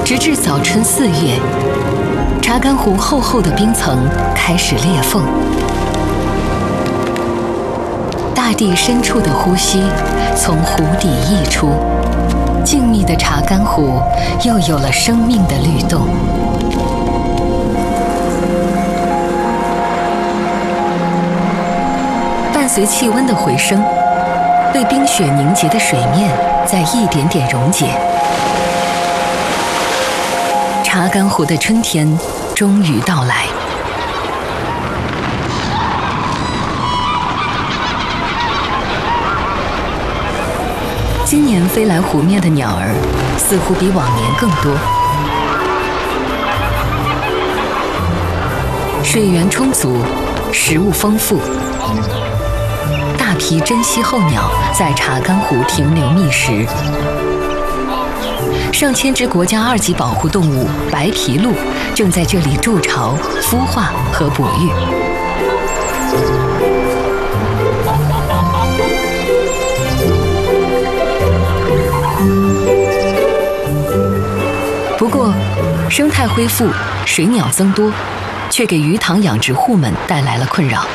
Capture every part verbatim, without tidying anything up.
直至早春四月，查干湖厚厚的冰层开始裂缝，大地深处的呼吸从湖底溢出，静谧的查干湖又有了生命的律动。伴随气温的回升，被冰雪凝结的水面在一点点溶解。查干湖的春天终于到来。今年飞来湖面的鸟儿似乎比往年更多，水源充足，食物丰富，大批珍稀候鸟在查干湖停留觅食。上千只国家二级保护动物白皮鹭正在这里筑巢、孵化和哺育。不过，生态恢复、水鸟增多，却给鱼塘养殖户们带来了困扰。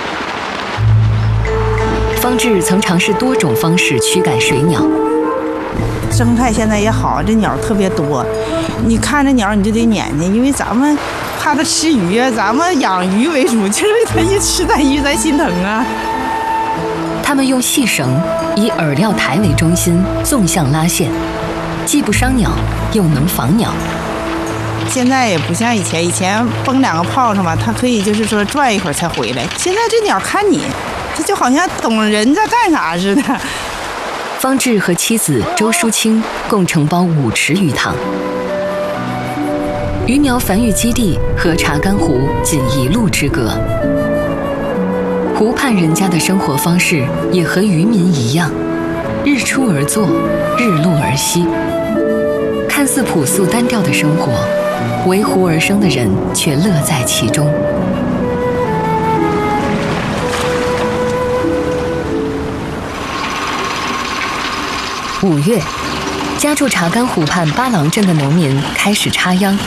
方志曾尝试多种方式驱赶水鸟。 生态现在也好，这鸟特别多，你看着鸟你就得撵它，因为咱们怕它吃鱼啊，咱们养鱼为主，就是它一吃咱鱼咱心疼啊。 他们用细绳以饵料台为中心纵向拉线，既不伤鸟，又能防鸟。 现在也不像以前，以前崩两个炮是吧，它可以就是说转一会儿才回来。现在这鸟看你，它就好像懂人在干啥似的。 方志和妻子周淑清共承包五池鱼塘，鱼苗繁育基地和查干湖仅一路之隔。湖畔人家的生活方式也和渔民一样，日出而作，日落而息。看似朴素单调的生活，为湖而生的人却乐在其中。五月，家住查干湖畔八郎镇的农民开始插秧。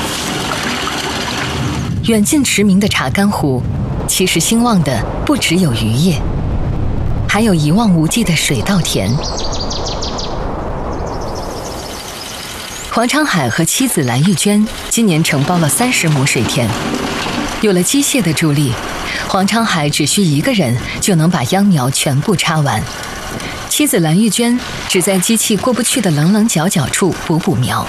远近驰名的查干湖，其实兴旺的不只有渔业，还有一望无际的水稻田。黄昌海和妻子蓝玉娟今年承包了三十亩水田，有了机械的助力，黄昌海只需一个人就能把秧苗全部插完。妻子蓝玉娟只在机器过不去的棱棱角角处补补苗。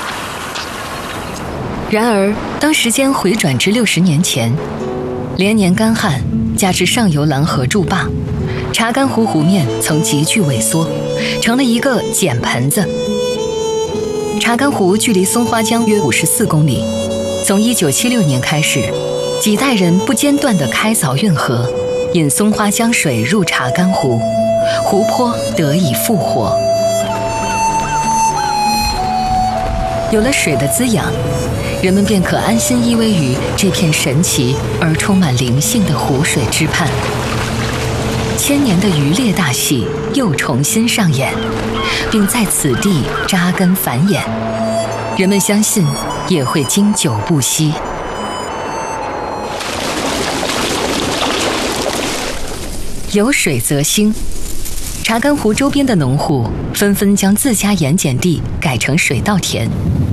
然而，当时间回转至六十年前，连年干旱加之上游拦河筑坝，查干湖湖面曾急剧萎缩，成了一个碱盆子。查干湖距离松花江约五十四公里，从一九七六年开始，几代人不间断地开凿运河，引松花江水入查干湖，湖泊得以复活。有了水的滋养，人们便可安心依偎于这片神奇而充满灵性的湖水之畔。千年的渔猎大戏又重新上演，并在此地扎根繁衍，人们相信也会经久不息。有水则兴，查干湖周边的农户纷纷将自家盐碱地改成水稻田。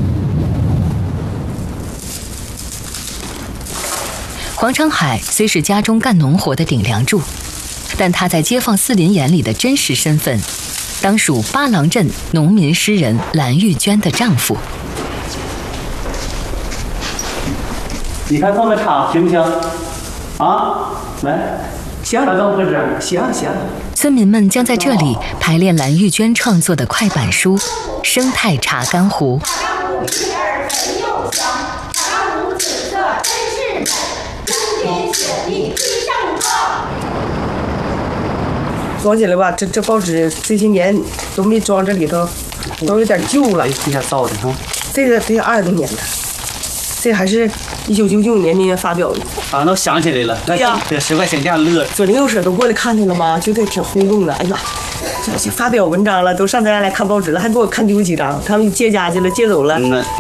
黄昌海虽是家中干农活的顶梁柱，但他在街坊四邻眼里的真实身份，当属八郎镇农民诗人蓝玉娟的丈夫。 你看这么长行不行？啊，来， 行， 大更合适？ 行行。 村民们将在这里排练蓝玉娟创作的快板书《生态查干湖》。 装起来吧，这这报纸这些年都没装这里头，都有点旧了。 这下造的哈， 这个得二十多年的，这还是一九九九年那年发表的。 啊，那我想起来了， 对呀， 这十块钱价乐。 左邻右舍都过来看去了吗？觉得挺轰动的。哎呀，这发表文章了，都上咱家来看报纸了，还给我看丢几张，他们借家去了，借走了。 嗯。